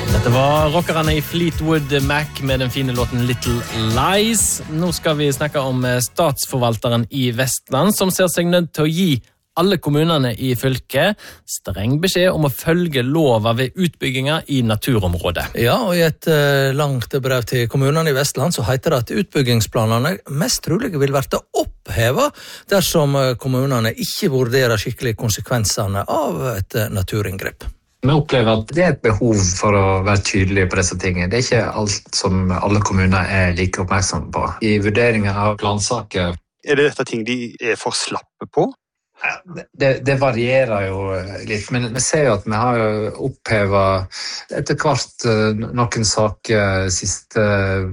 Dette var rockerne I Fleetwood Mac med den fine låten Little Lies. Nå skal vi snakke om statsforvalteren I Vestland, som ser seg nødt til å gi alle kommunene I fylket streng beskjed om å følge lova ved utbygginger I naturområdet. Ja, og I et langt brev til kommunene I Vestland så heter det at utbyggingsplanene mest trolig vil være opphevet dersom kommunene ikke vurderer skikkelig konsekvensene av et naturinngrep. Vi opplever at det et behov for å være tydelige på disse tingene. Det ikke alt som alle kommuner like oppmerksomme på. I vurderingen av plansaker... det dette ting de for slappe på? Det varierer jo litt, men vi ser jo at vi har jo opphevet etter hvert noen saker siste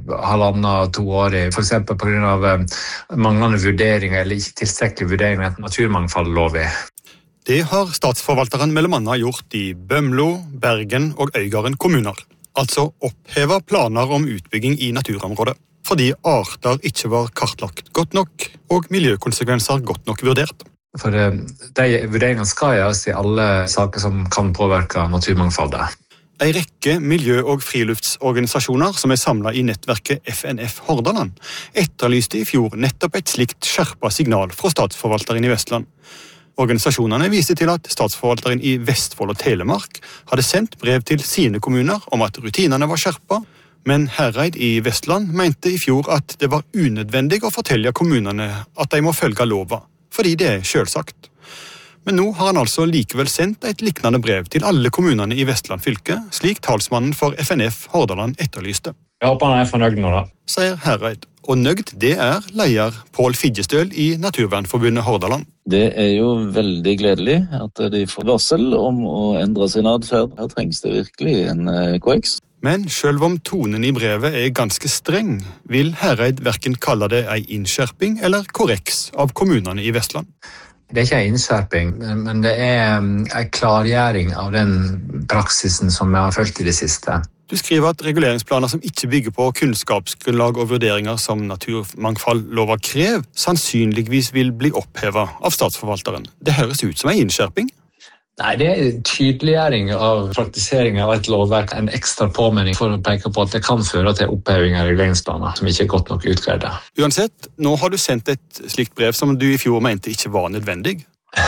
1,5–2 år, for eksempel på grunn av manglende vurderinger eller ikke tilstrekkelig vurdering av naturmangfoldloven. Det har statsforvalteren mellom annet gjort I Bømlo, Bergen og Øygarden kommuner. Altså opphevet planer om utbygging I naturområdet, fordi arter ikke var kartlagt godt nok og miljøkonsekvenser godt nok vurdert. For de vurderingene skal gjøres I alle saker som kan påvirke naturmangfoldet. En rekke miljø- og friluftsorganisasjoner som samlet I nettverket FNF Hordaland etterlyste I fjor nettopp et slikt skjerpet signal fra statsforvalteren I Vestland. Organisasjonene viste til at statsforvalteren I Vestfold og Telemark hadde sendt brev til sine kommuner om at rutinene var skjerpet, men Herreid I Vestland mente I fjor at det var unødvendig å fortelle kommunene at de må følge lova, fordi det selvsagt. Men nå har han altså likevel sendt et liknende brev til alle kommunene I Vestland fylke, slik talsmannen for FNF Hordaland etterlyste. Jeg håper han fornøyd nå da. Sier Herreid. Og nøgd det leder Pål Fidjestøl I Naturvernforbundet Hordaland. Det jo veldig gledelig at de får varsel om å endre sin adferd. Her trengs det virkelig en KX. Men selv om tonen I brevet ganske streng, vil Herreid hverken kalle det en innskjerping eller korreks av kommunene I Vestland. Det ikke en innskjerping, men det en klargjøring av den praksisen som vi har følt I det siste. Du skriver at reguleringsplaner som ikke bygger på kunnskapsgrunnlag og vurderinger som naturmangfoldlova krev, sannsynligvis vil bli opphevet av statsforvalteren. Det høres ut som en innskjerping. Nei, det tydeliggjøring av praktisering av et lovverk, en ekstra påmenning for å peke på at det kan føre til oppheving av reguleringsplaner som ikke godt nok utgredet. Uansett, nå har du sendt et slikt brev som du I fjor mente ikke var nødvendig.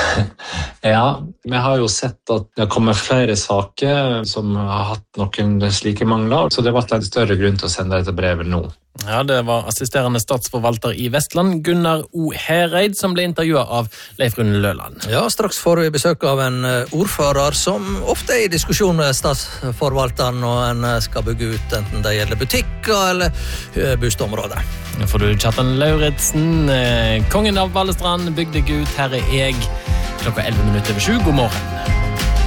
Ja, vi har jo sett at det kommer flere saker som har hatt noen slike mangler, så det var en større grunn til å sende dette brevet nå. Ja, det var assisterende statsforvalter I Vestland, Gunnar O. Herreid, som ble intervjuet av Leif Rune Løland. Ja, straks får vi besøk av en ordfører som ofte I diskusjon med statsforvalteren når en skal bygge ut enten det gjelder butikker eller bostadområder. Nå får du Kjartan Lauritsen, kongen av Balestrand, Bygdegud, her jeg, 11:11. God morgen.